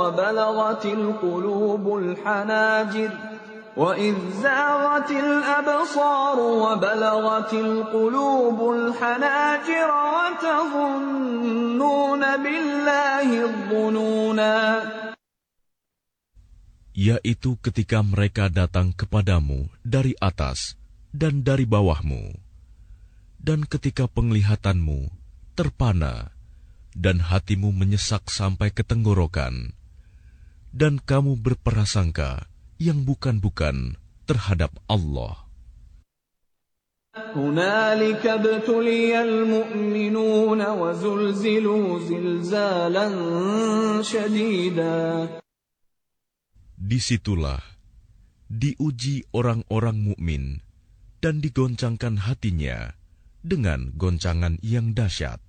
وبلغت القلوب الحناجر وإذ زاغت الأبصار وبلغت القلوب الحناجر وتظنون بالله الظنونا. Yaitu ketika mereka datang kepadamu dari atas dan dari bawahmu, dan ketika penglihatanmu terpana, dan hatimu menyesak sampai ke tenggorokan, dan kamu berprasangka yang bukan-bukan terhadap Allah. هنالك ابتلي المؤمنون وزلزلوا زلزالا شديدا. Disitulah diuji orang-orang mukmin dan digoncangkan hatinya dengan goncangan yang dahsyat.